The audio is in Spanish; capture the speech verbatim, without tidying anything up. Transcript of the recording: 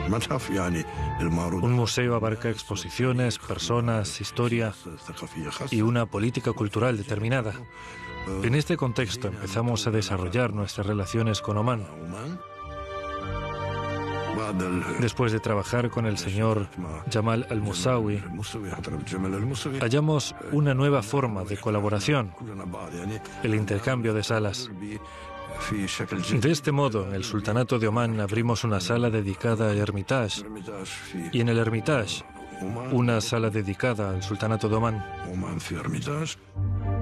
Un museo abarca exposiciones, personas, historia y una política cultural determinada. En este contexto empezamos a desarrollar nuestras relaciones con Omán. Después de trabajar con el señor Jamal al-Musawi, hallamos una nueva forma de colaboración, el intercambio de salas. De este modo, en el Sultanato de Omán abrimos una sala dedicada al Hermitage y en el Hermitage una sala dedicada al Sultanato de Omán.